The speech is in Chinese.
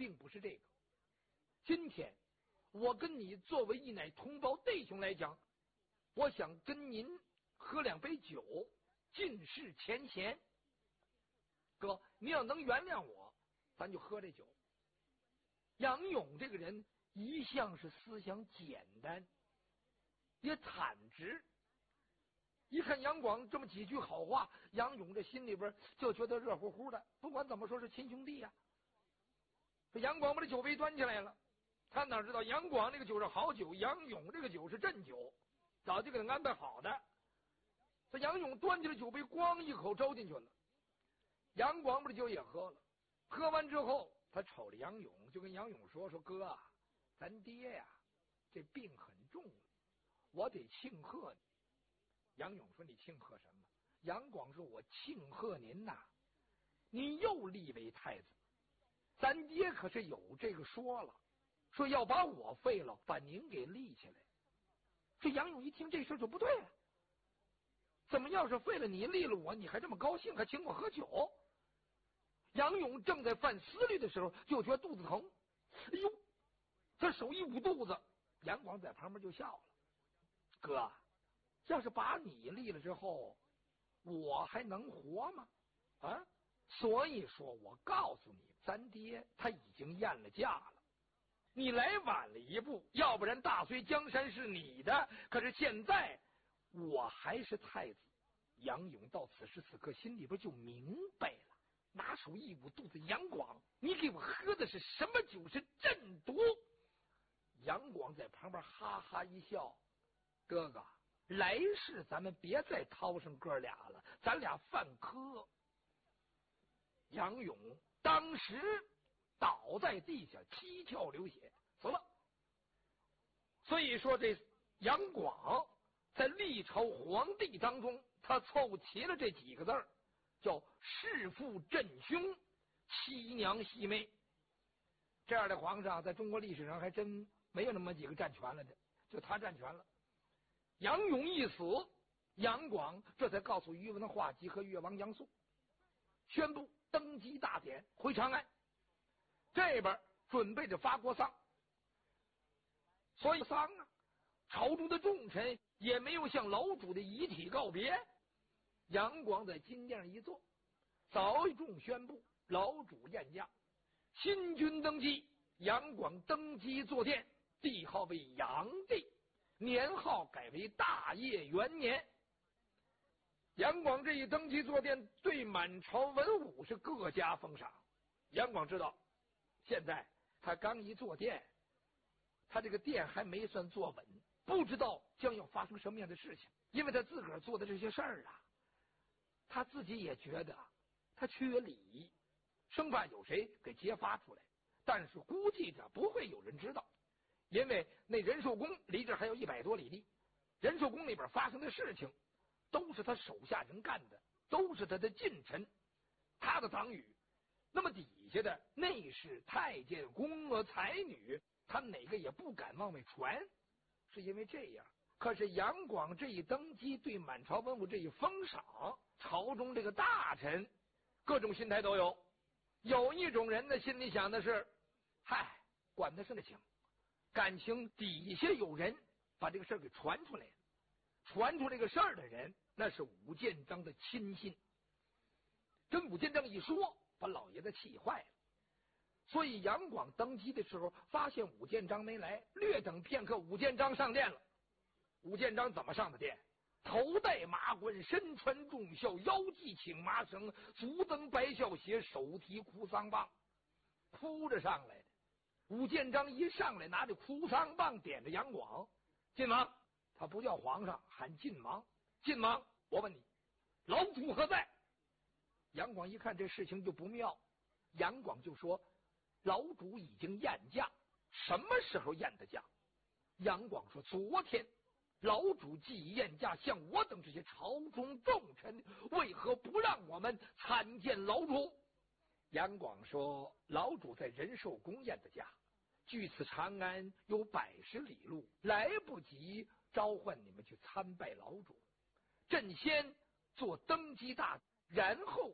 并不是这个。今天我跟你作为一乃同胞弟兄来讲，我想跟您喝2杯酒，尽释前嫌。哥，你要能原谅我，咱就喝这酒。杨勇这个人一向是思想简单，也坦直。一看杨广这么几句好话，杨勇这心里边就觉得热乎乎的。不管怎么说是亲兄弟呀。这杨广把这酒杯端起来了，他哪知道杨广这个酒是好酒，杨勇这个酒是鸩酒，早就给他安排好的。这杨勇端起了酒杯，咣一口招进去了。杨广把这酒也喝了，喝完之后，他瞅着杨勇，就跟杨勇说：“哥啊，咱爹呀，这病很重，我得庆贺你。”杨勇说：“你庆贺什么？”杨广说：“我庆贺您呐，您又立为太子。咱爹可是有这个说了，说要把我废了，把您给立起来。”这杨勇一听这事就不对了，怎么要是废了你，立了我，你还这么高兴，还请我喝酒？杨勇正在犯思虑的时候，就觉得肚子疼。哎呦，他手一捂肚子，杨广在旁边就笑了：“哥，要是把你立了之后，我还能活吗？啊，所以说我告诉你，咱爹他已经验了驾了，你来晚了一步，要不然大隋江山是你的，可是现在我还是太子。”杨勇到此时此刻心里边就明白了，拿手一捂肚子：“杨广，你给我喝的是什么酒？是鸩毒！”杨广在旁边哈哈一笑：“哥哥，来世咱们别再掏上哥俩了，咱俩犯科。”杨勇当时倒在地下，七窍流血，死了。所以说，这杨广在历朝皇帝当中，他凑齐了这几个字儿，叫弑父镇兄，妻娘媳妹。这样的皇上在中国历史上还真没有那么几个占全了的，就他占全了。杨勇一死，杨广这才告诉宇文化及和越王杨素，宣布登基大典，回长安。这边准备着发国丧，所以丧啊，朝中的重臣也没有向老主的遗体告别。杨广在金殿上一坐，早众宣布老主宴驾，新君登基。杨广登基坐殿，帝号为杨帝，年号改为大业元年。杨广这一登基坐殿，对满朝文武是各家封赏。杨广知道，现在他刚一坐殿，他这个殿还没算坐稳，不知道将要发生什么样的事情。因为他自个儿做的这些事儿啊，他自己也觉得他缺礼，生怕有谁给揭发出来。但是估计着不会有人知道，因为那仁寿宫离这还有100多里地，仁寿宫里边发生的事情都是他手下人干的，都是他的近臣，他的党羽。那么底下的内侍、太监、宫娥、才女，他们哪个也不敢往外传，是因为这样。可是杨广这一登基，对满朝文武这一封赏，朝中这个大臣各种心态都有。有一种人呢，心里想的是：嗨，管他是那情，感情底下有人把这个事儿给传出来了。传出这个事儿的人，那是武建章的亲信。跟武建章一说，把老爷子气坏了。所以杨广登基的时候，发现武建章没来，略等片刻，武建章上殿了。武建章怎么上的殿？头戴马冠，身穿重孝，腰系请麻绳，足蹬白孝鞋，手提哭丧棒，哭着上来的。武建章一上来，拿着哭丧棒点着杨广：“晋王！”他不叫皇上，喊晋王。晋王，我问你，老主何在？杨广一看这事情就不妙，杨广就说：“老主已经验驾。”什么时候验的驾？杨广说：“昨天。”老主既验驾，像我等这些朝中重臣，为何不让我们参见老主？杨广说：“老主在仁寿宫验的驾，距此长安有100里路，来不及召唤你们去参拜老主。朕先做登基大，然后